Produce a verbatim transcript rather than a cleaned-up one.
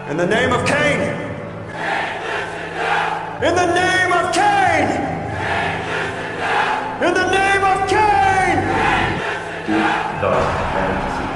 In the name of Cain! In the name of Cain! In the name of Cain! Do not fantasy.